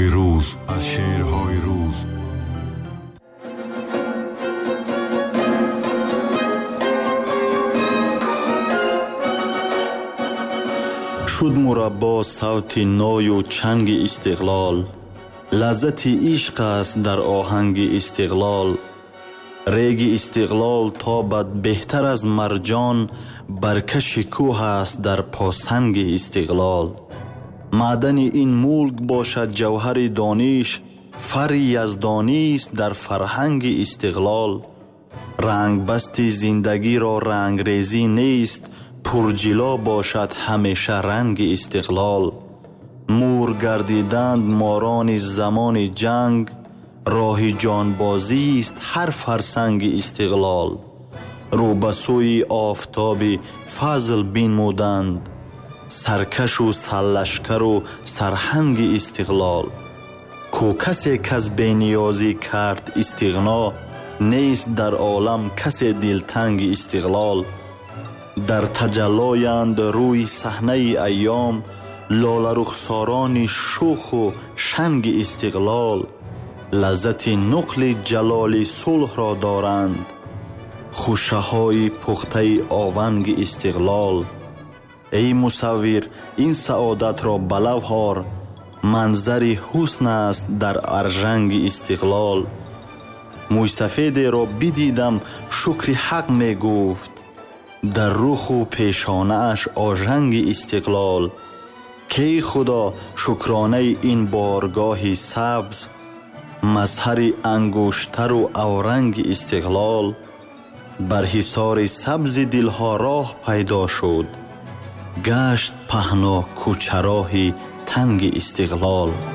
شعرهای روز از شعرهای روز. شد مربا صوت نای و چنگ استقلال، لذت عشق است در آهنگ استقلال. ریگ استقلال تابد بهتر از مرجان، برکش کوه است در پاسنگ استقلال. معدن این ملک باشد جوهر دانش، فر یزدانی است در فرهنگ استقلال. رنگ بست زندگی را رنگ ریزی نیست، پرجلا باشد همیشه رنگ استقلال. مور گردیدند ماران زمان جنگ، راه جانبازی است هر فرسنگ استقلال. رو به سوی آفتاب فضل بنمودند، سرکش و سرلشکر و سرهنگ استقلال. کو کسی کس بینیازی کرد استغنا، نیست در عالم کسی دلتنگ استقلال. در تجلایند روی صحنه ایام، لاله رخساران شوخ و شنگ استقلال. لذت نقل جلال صلح را دارند، خوشه های پخته آونگ استقلال. ای مصور این سعادت را به لب آر، منظر حسن است در ارژنگ استقلال. موی سفید را بدیدم شکر حق می گفت، در رخ و پیشانه اش آژنگ استقلال. کی خدا شکرانه این بارگاه سبز، مظهر انگشتر و اورنگ استقلال. بر حصار سبز دلها راه پیدا شد، گشت پهنا کوچه راه تنگ استقلال.